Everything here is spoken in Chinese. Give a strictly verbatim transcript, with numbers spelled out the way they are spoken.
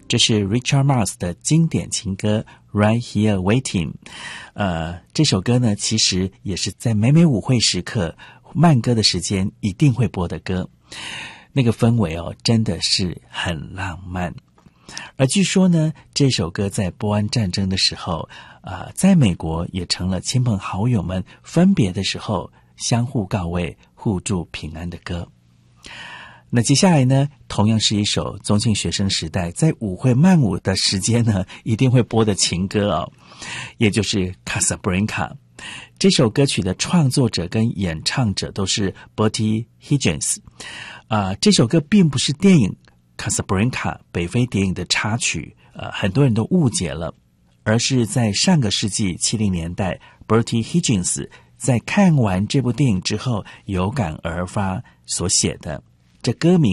这是 Richard Marx 的经典情歌 Right Here Waiting。 呃，这首歌呢其实也是在每每舞会时刻慢歌的时间一定会播的歌，那个氛围哦真的是很浪漫。而据说呢，这首歌在波湾战争的时候呃，在美国也成了亲朋好友们分别的时候相互告慰互助平安的歌。那接下来呢，同样是一首宗庆学生时代在舞会慢舞的时间呢一定会播的情歌哦，也就是 Casablanca。 这首歌曲的创作者跟演唱者都是 Bertie Higgins。呃，这首歌并不是电影 Casablanca 北非谍影的插曲，呃，很多人都误解了，而是在上个世纪七零年代 Bertie Higgins 在看完这部电影之后有感而发所写的。这歌名